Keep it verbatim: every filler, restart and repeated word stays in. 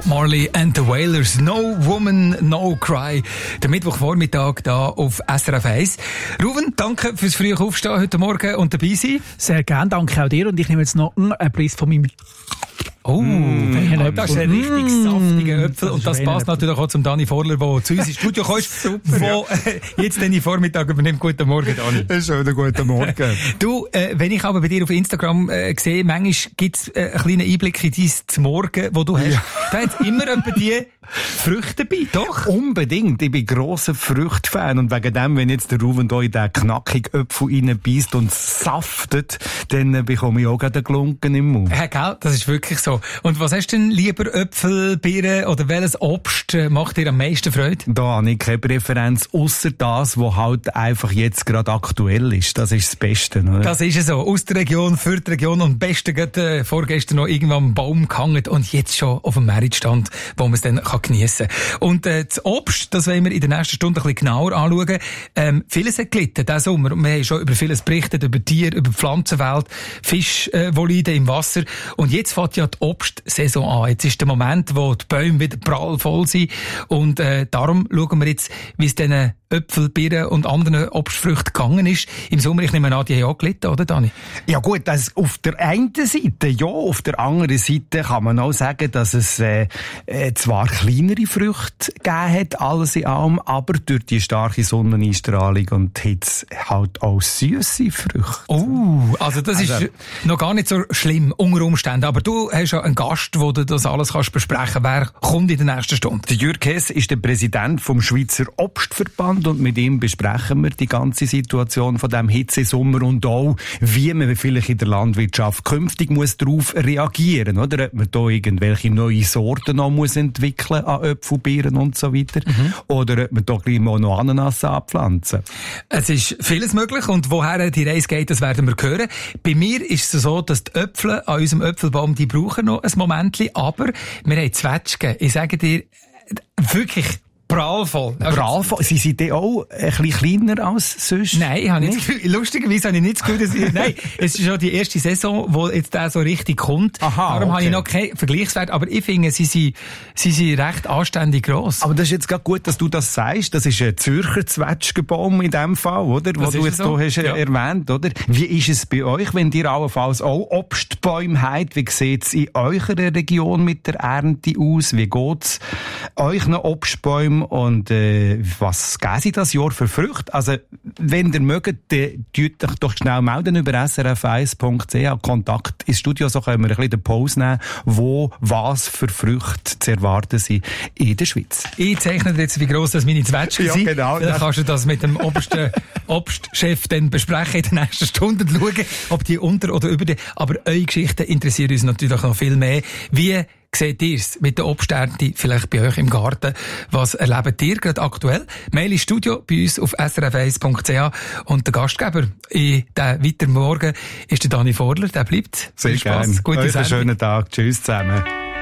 Bob Marley and the Wailers. No Woman, No Cry. Der Mittwochvormittag da auf S R F eins. Ruven, danke fürs frühe Aufstehen heute Morgen und dabei sein. Sehr gerne, danke auch dir. Und ich nehme jetzt noch einen Preis von meinem... Oh, mm, das ist ein richtig mm, saftiger Äpfel. Und das passt Äpfel. natürlich auch zum Dani Vorler, der zu uns ins Studio kommt, wo äh, jetzt den Vormittag übernimmt. Guten Morgen, Dani. Schönen guten Morgen. Du, äh, wenn ich aber bei dir auf Instagram äh, sehe, manchmal gibt es äh, einen kleinen Einblick in dein Morgen, wo du hast. Ja. Da hat immer etwa die Früchte dabei, doch? Unbedingt. Ich bin grosser Früchtfan. Und wegen dem, wenn jetzt der Ruven da in den knackigen Äpfel reinbeißt und saftet, dann äh, bekomme ich auch gerade einen Glunken im Mund. Ja, gell? Das ist wirklich so. Und was hast du denn lieber, Äpfel, Birnen oder welches Obst macht dir am meisten Freude? Da habe ich keine Präferenz, ausser das, was halt einfach jetzt gerade aktuell ist. Das ist das Beste, oder? Das ist es so. Aus der Region, für die Region und am besten gerade äh, vorgestern noch irgendwo am Baum gehangen und jetzt schon auf dem Meritstand, wo man es dann kann geniessen kann. Und äh, das Obst, das wollen wir in der nächsten Stunde ein bisschen genauer anschauen. Ähm, vieles hat gelitten diesen Sommer. Wir haben schon über vieles berichtet, über Tiere, über die Pflanzenwelt, Fischvoliden äh, im Wasser. Und jetzt fängt ja die Obstsaison an. Jetzt ist der Moment, wo die Bäume wieder prall voll sind. Und äh, darum schauen wir jetzt, wie es diesen Äpfel, Birnen und anderen Obstfrüchten gegangen ist. Im Sommer, ich nehme an, die haben auch gelitten, oder Dani? Ja gut, das auf der einen Seite, ja, auf der anderen Seite kann man auch sagen, dass es äh, äh, zwar kleinere Früchte gegeben hat, alles in allem, aber durch die starke Sonneneinstrahlung und Hitze halt auch süsse Früchte. Oh, also das also, ist noch gar nicht so schlimm, unter Umständen. Aber du hast ja einen Gast, wo du das alles kannst besprechen. Wer kommt in der nächsten Stunde? Der Jürg Hess ist der Präsident vom Schweizer Obstverband und mit ihm besprechen wir die ganze Situation von dem Hitzesommer und auch, wie man vielleicht in der Landwirtschaft künftig muss darauf reagieren, oder? Ob man da irgendwelche neue Sorten noch muss entwickeln an Äpfel, Birnen und so weiter. Mhm. Oder ob man da gleich mal noch Ananas anpflanzen. Es ist vieles möglich und woher die Reise geht, das werden wir hören. Bei mir ist es so, dass die Äpfel an unserem Äpfelbaum, die brauchen noch ein Momentchen, aber wir haben Zwetschgen. Ich sage dir, wirklich prallvoll. Also, prallvoll. Sie sind auch ein bisschen kleiner als sonst? Nein, ich habe nicht das Gefühl, lustigerweise habe ich nicht das Gefühl, dass ich, nein, es ist schon die erste Saison, wo jetzt der so richtig kommt. Aha, Darum okay. habe ich noch keinen Vergleichswert, aber ich finde, sie sind, sie sind recht anständig gross. Aber das ist jetzt gerade gut, dass du das sagst. Das ist ein Zürcher Zwetschgenbaum in dem Fall, oder? Wo du jetzt so? hier hast ja. erwähnt, oder? Wie ist es bei euch, wenn ihr allenfalls auch Obstbäume habt? Wie sieht es in eurer Region mit der Ernte aus? Wie geht's euch noch Obstbäume? Und äh, was geben Sie das Jahr für Früchte? Also, wenn ihr mögt, dann tut euch doch schnell melden über s r f eins punkt c h. Kontakt ins Studio, so können wir ein bisschen den Pause nehmen, wo was für Früchte zu erwarten sind in der Schweiz. Ich zeichne dir jetzt, wie gross das meine Zwetschgen ja, sind. Genau, dann kannst du das mit dem obersten Obstchef dann besprechen in den nächsten Stunden und schauen, ob die unter oder über die... Aber eure Geschichten interessieren uns natürlich noch viel mehr. Wie seht ihr es mit den Obsternten vielleicht bei euch im Garten? Was erlebt ihr gerade aktuell? Mail ins Studio bei uns auf s r f eins punkt c h und der Gastgeber in diesem weiteren Morgen ist der Dani Vorler. Der bleibt. Sehr gerne. Euch einen schönen Tag. Tschüss zusammen.